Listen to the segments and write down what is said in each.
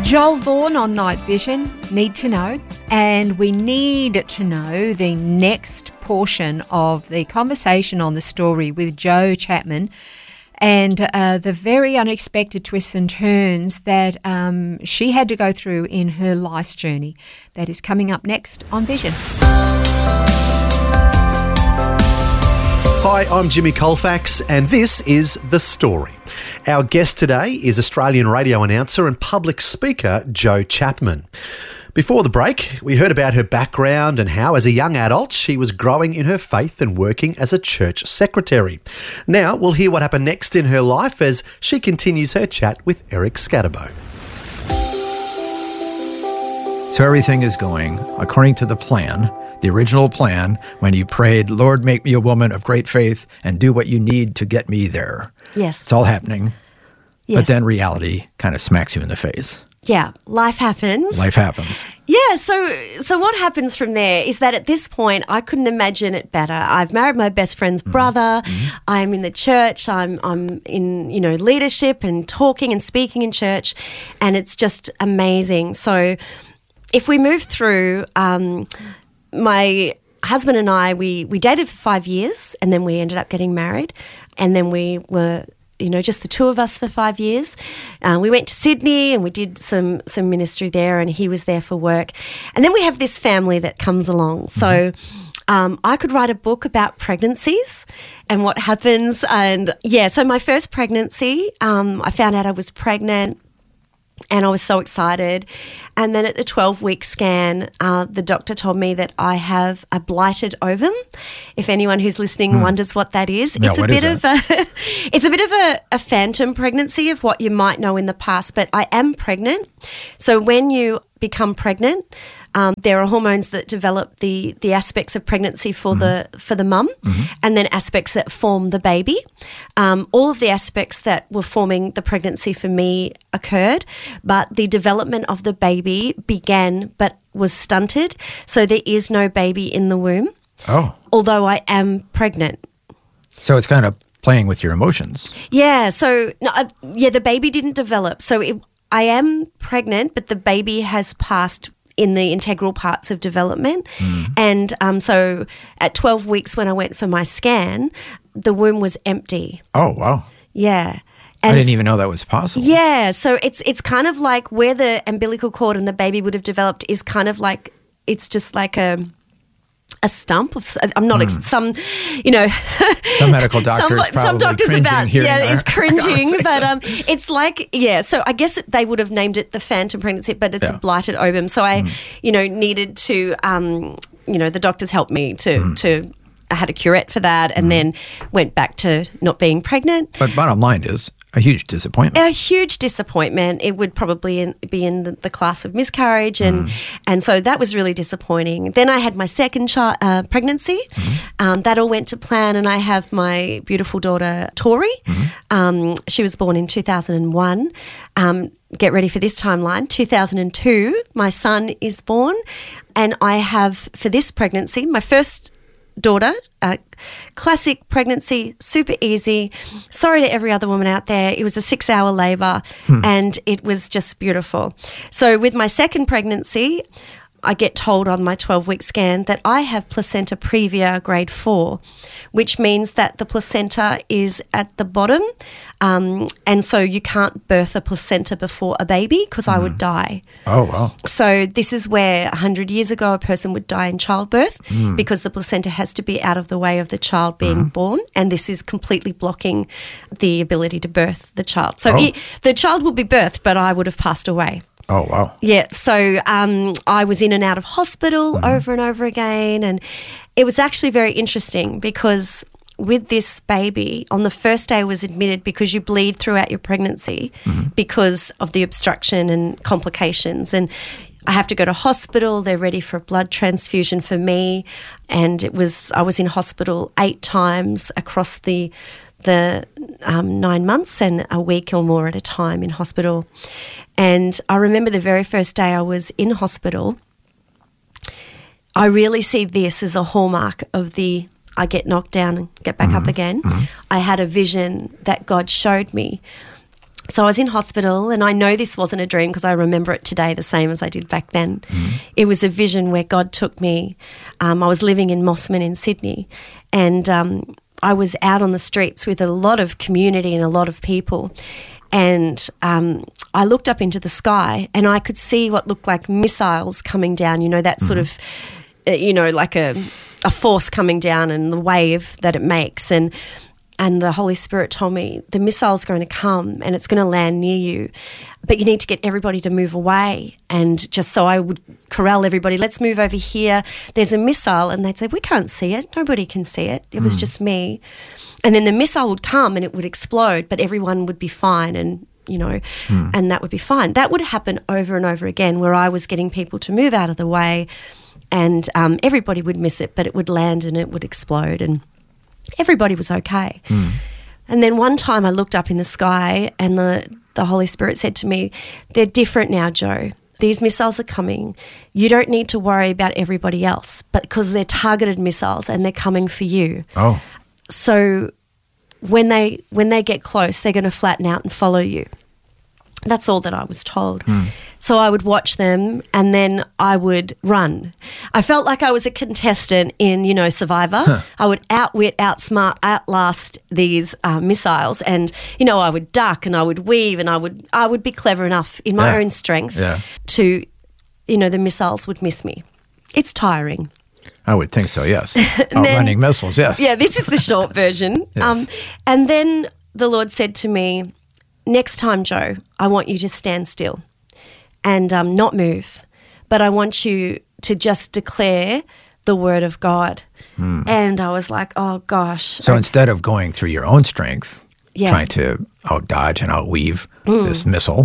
Joel Vaughan on Night Vision, Need to Know, and we need to know the next portion of the conversation on the story with Jo Chapman and the very unexpected twists and turns that she had to go through in her life's journey. That is coming up next on Vision. Hi, I'm Jimmy Colfax, and this is The Story. Our guest today is Australian radio announcer and public speaker Jo Chapman. Before the break, we heard about her background and how, as a young adult, she was growing in her faith and working as a church secretary. Now, we'll hear what happened next in her life as she continues her chat with Eric Scatterbo. So everything is going according to the plan, the original plan, when you prayed, Lord, make me a woman of great faith and do what you need to get me there. Yes. It's all happening. Yes. But then reality kind of smacks you in the face. Yeah, life happens. Life happens. Yeah, so what happens from there is that at this point, I couldn't imagine it better. I've married my best friend's brother. I'm in the church. I'm in, leadership and talking and speaking in church, and it's just amazing. So if we move through, my husband and I, we dated for 5 years, and then we ended up getting married, and then we were just the two of us for 5 years. We went to Sydney and we did some ministry there, and he was there for work. And then we have this family that comes along. So I could write a book about pregnancies and what happens. And so my first pregnancy, I found out I was pregnant. And I was so excited. And then at the 12-week scan, the doctor told me that I have a blighted ovum. If anyone who's listening wonders what that is, Yeah, it's a bit of a phantom pregnancy of what you might know in the past. But I am pregnant. So when you become pregnant, there are hormones that develop the aspects of pregnancy for the mum, and then aspects that form the baby. All of the aspects that were forming the pregnancy for me occurred, but the development of the baby began but was stunted. So there is no baby in the womb. Oh. Although I am pregnant. So it's kind of playing with your emotions. Yeah. So the baby didn't develop. So I am pregnant, but the baby has passed in the integral parts of development. And so at 12 weeks when I went for my scan, the womb was empty. Oh, wow. Yeah. And I didn't even know that was possible. Yeah. So it's kind of like where the umbilical cord and the baby would have developed is kind of like, it's just like a stump of, I'm not, some medical doctors some doctors is cringing, but that. it's like, so I guess they would have named it the phantom pregnancy, but it's a blighted ovum. So I, needed to, the doctors helped me to, I had a curette for that, and then went back to not being pregnant. But bottom line is a huge disappointment. A huge disappointment. It would probably be in the class of miscarriage, and so that was really disappointing. Then I had my second pregnancy. That all went to plan, and I have my beautiful daughter, Tori. She was born in 2001. Get ready for this timeline. 2002, my son is born, and I have, for this pregnancy, my first daughter, classic pregnancy, super easy. Sorry to every other woman out there. It was a 6-hour labour and it was just beautiful. So with my second pregnancy, I get told on my 12-week scan that I have placenta previa grade 4, which means that the placenta is at the bottom, and so you can't birth a placenta before a baby because I would die. Oh, wow. So this is where 100 years ago a person would die in childbirth because the placenta has to be out of the way of the child being born, and this is completely blocking the ability to birth the child. So the child will be birthed, but I would have passed away. Oh, wow. Yeah, so I was in and out of hospital over and over again, and it was actually very interesting because with this baby, on the first day I was admitted because you bleed throughout your pregnancy because of the obstruction and complications, and I have to go to hospital. They're ready for a blood transfusion for me, and I was in hospital 8 times across the 9 months and a week or more at a time in hospital. And I remember the very first day I was in hospital, I really see this as a hallmark of I get knocked down and get back up again. I had a vision that God showed me So I was in hospital, and I know this wasn't a dream because I remember it today the same as I did back then. It was a vision where God took me. I was living in Mossman in Sydney, and I was out on the streets with a lot of community and a lot of people. And I looked up into the sky, and I could see what looked like missiles coming down, that sort of, like a force coming down and the wave that it makes. And the Holy Spirit told me the missile's going to come and it's going to land near you, but you need to get everybody to move away. And just so I would corral everybody, let's move over here. There's a missile. And they'd say, we can't see it. Nobody can see it. It was just me. And then the missile would come and it would explode, but everyone would be fine and, and that would be fine. That would happen over and over again where I was getting people to move out of the way and everybody would miss it, but it would land and it would explode and everybody was okay. And then one time I looked up in the sky and the Holy Spirit said to me, they're different now, Jo. These missiles are coming. You don't need to worry about everybody else, but because they're targeted missiles and they're coming for you. Oh. So when they get close, they're going to flatten out and follow you. That's all that I was told. So I would watch them and then I would run. I felt like I was a contestant in, Survivor. I would outwit, outsmart, outlast these missiles and, I would duck and I would weave and I would be clever enough in my own strength to, the missiles would miss me. It's tiring. I would think so, yes. Outrunning missiles, yes. Yeah, this is the short version. Yes. And then the Lord said to me, next time, Jo, I want you to stand still and not move, but I want you to just declare the word of God. And I was like, oh, gosh. So instead of going through your own strength, trying to out-dodge and out-weave this missile,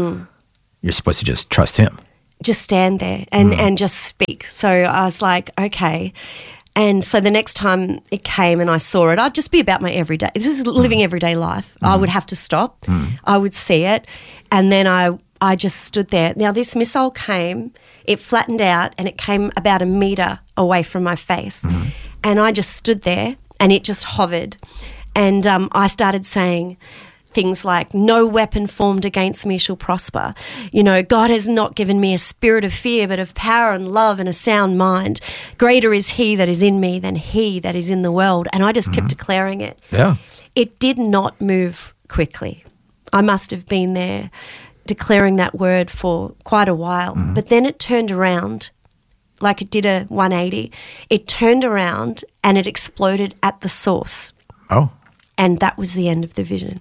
you're supposed to just trust him. Just stand there and just speak. So I was like, okay. And so the next time it came and I saw it, I'd just be about my everyday. This is living everyday life. I would have to stop. I would see it. And then I just stood there. Now this missile came, it flattened out and it came about a metre away from my face. And I just stood there and it just hovered. And I started saying things like, no weapon formed against me shall prosper. God has not given me a spirit of fear, but of power and love and a sound mind. Greater is he that is in me than he that is in the world. And I just kept declaring it. Yeah. It did not move quickly. I must have been there declaring that word for quite a while. But then it turned around, like it did a 180. It turned around and it exploded at the source. Oh. And that was the end of the vision.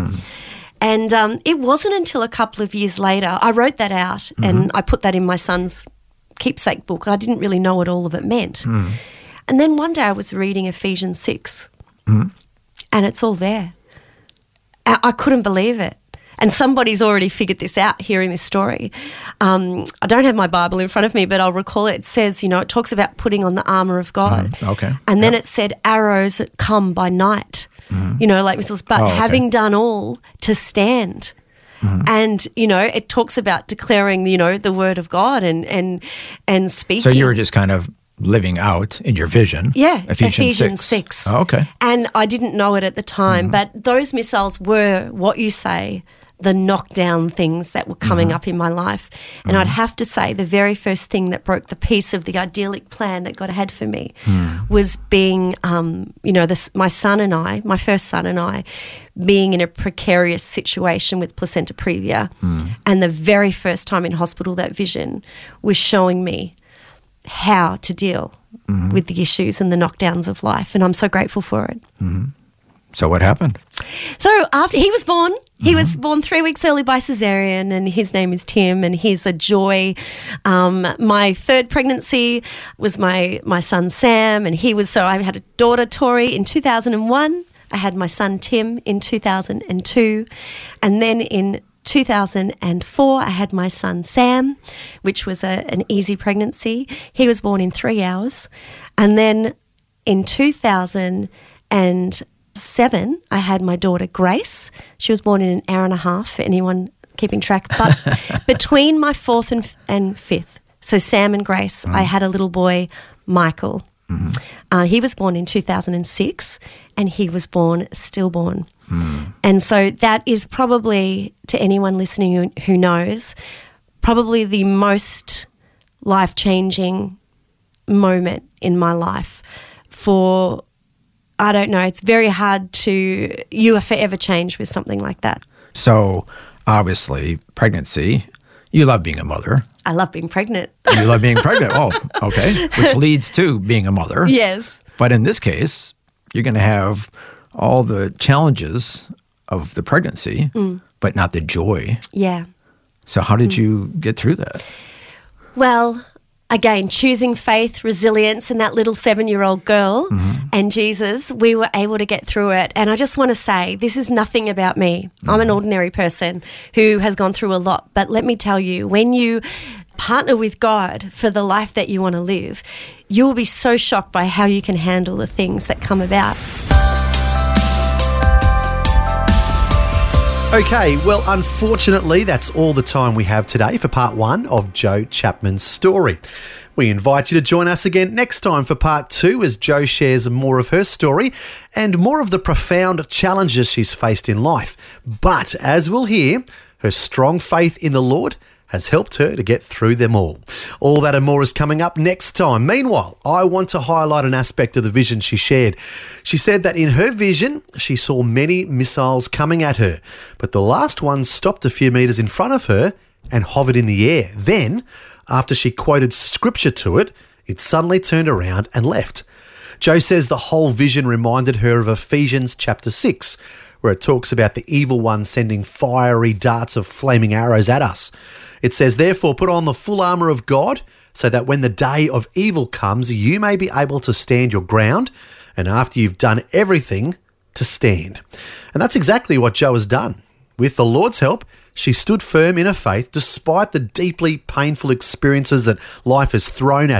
And it wasn't until a couple of years later, I wrote that out and I put that in my son's keepsake book. I didn't really know what all of it meant. And then one day I was reading Ephesians 6 and it's all there. I couldn't believe it. And somebody's already figured this out hearing this story. I don't have my Bible in front of me, but I'll recall it. It says, it talks about putting on the armour of God. Okay. And then it said arrows come by night, like missiles, but having done all to stand. And, it talks about declaring, the word of God and speaking. So you were just kind of living out in your vision. Yeah, Ephesians 6. Oh, okay. And I didn't know it at the time, but those missiles were what you say, the knockdown things that were coming up in my life. And I'd have to say the very first thing that broke the peace of the idyllic plan that God had for me was being, my son and I, my first son and I, being in a precarious situation with placenta previa. And the very first time in hospital, that vision was showing me how to deal with the issues and the knockdowns of life. And I'm so grateful for it. So what happened? So after he was born, he was born 3 weeks early by cesarean, and his name is Tim, and he's a joy. My third pregnancy was my son Sam, and I had a daughter Tori in 2001. I had my son Tim in 2002, and then in 2004, I had my son Sam, which was an easy pregnancy. He was born in 3 hours. And then in 2007, I had my daughter Grace. She was born in an hour and a half, for anyone keeping track. But between my fourth and fifth, so Sam and Grace, I had a little boy, Michael. He was born in 2006 and he was born stillborn. And so that is probably, to anyone listening who knows, probably the most life-changing moment in my life. For, I don't know, it's very hard to, you are forever changed with something like that. So, obviously, pregnancy, you love being a mother. I love being pregnant. You love being pregnant. Oh, okay. Which leads to being a mother. Yes. But in this case, you're going to have all the challenges of the pregnancy, but not the joy. Yeah. So how did you get through that? Well, again, choosing faith, resilience, and that little 7-year-old girl and Jesus, we were able to get through it. And I just want to say, this is nothing about me. I'm an ordinary person who has gone through a lot. But let me tell you, when you partner with God for the life that you want to live, you will be so shocked by how you can handle the things that come about. Okay, well, unfortunately, that's all the time we have today for part 1 of Jo Chapman's story. We invite you to join us again next time for part 2 as Jo shares more of her story and more of the profound challenges she's faced in life. But as we'll hear, her strong faith in the Lord has helped her to get through them all. All that and more is coming up next time. Meanwhile, I want to highlight an aspect of the vision she shared. She said that in her vision, she saw many missiles coming at her, but the last one stopped a few metres in front of her and hovered in the air. Then, after she quoted scripture to it, it suddenly turned around and left. Jo says the whole vision reminded her of Ephesians chapter 6, where it talks about the evil one sending fiery darts of flaming arrows at us. It says, therefore, put on the full armour of God, so that when the day of evil comes, you may be able to stand your ground, and after you've done everything, to stand. And that's exactly what Jo has done. With the Lord's help, she stood firm in her faith despite the deeply painful experiences that life has thrown at her.